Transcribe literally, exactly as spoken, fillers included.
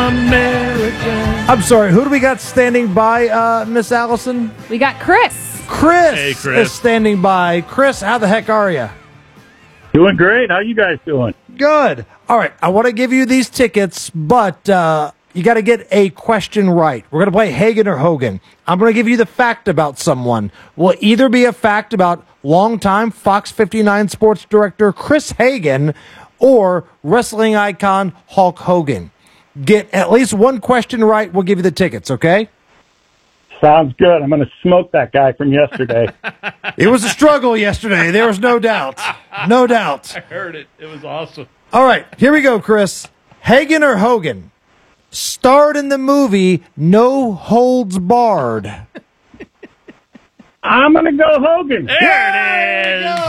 American. I'm sorry, who do we got standing by, uh, Miss Allison? We got Chris. Chris, Hey, Chris is standing by. Chris, how the heck are you? Doing great. How you guys doing? Good. All right, I want to give you these tickets, but uh, you got to get a question right. We're going to play Hagen or Hogan. I'm going to give you the fact about someone. Will either be a fact about longtime Fox fifty-nine sports director Chris Hagen or wrestling icon Hulk Hogan. Get at least one question right, we'll give you the tickets, okay? Sounds good. I'm going to smoke that guy from yesterday. It was a struggle yesterday. There was no doubt. No doubt. I heard it. It was awesome. All right, here we go, Chris. Hagen or Hogan starred in the movie No Holds Barred. I'm going to go Hogan. There it is.